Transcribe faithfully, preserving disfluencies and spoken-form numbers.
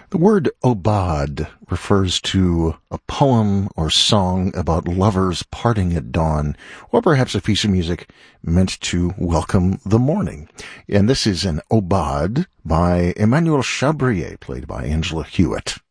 The word Aubade refers to a poem or song about lovers parting at dawn, or perhaps a piece of music meant to welcome the morning. And this is an Aubade by Emmanuel Chabrier, played by Angela Hewitt.